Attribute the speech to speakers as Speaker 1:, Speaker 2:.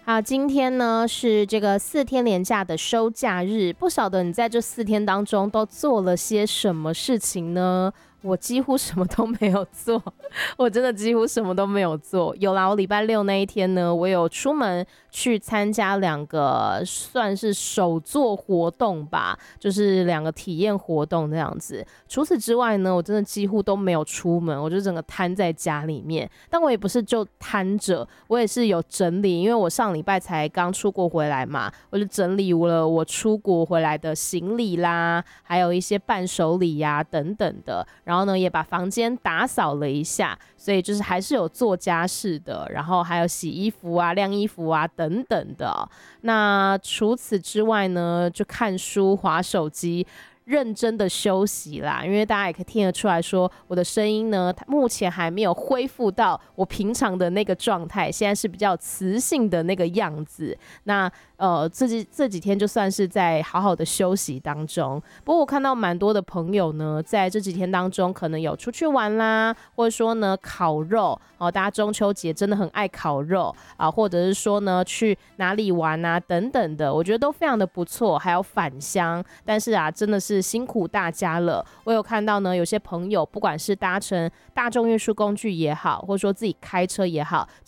Speaker 1: 好，今天呢是这个4天连假的收假日，不晓得你在这4天当中都做了些什么事情呢？我几乎什么都没有做，我真的几乎什么都没有做。有啦，我礼拜六那一天呢，我有出门去参加2个算是手作活动吧，就是2个体验活动这样子。除此之外呢，我真的几乎都没有出门，我就整个瘫在家里面。但我也不是就瘫着，我也是有整理，因为我上礼拜才刚出国回来嘛，我就整理了我出国回来的行李啦，还有一些伴手礼呀等等的。然后呢，也把房间打扫了一下，所以就是还是有做家事的，然后还有洗衣服啊、晾衣服啊等等的。那除此之外呢，就看书、滑手机。认真的休息啦，因为大家也可以听得出来说，我的声音呢，目前还没有恢复到我平常的那个状态，现在是比较磁性的那个样子。那这几天就算是在好好的休息当中。不过我看到蛮多的朋友呢，在这几天当中可能有出去玩啦，或者说呢烤肉哦，大家中秋节真的很爱烤肉啊，或者是说呢去哪里玩啊等等的，我觉得都非常的不错，还有返乡。但是啊，真的是辛苦大家了。我有看到呢，有些朋友不管是搭乘大众运输工具也好，或者说自己开车也好，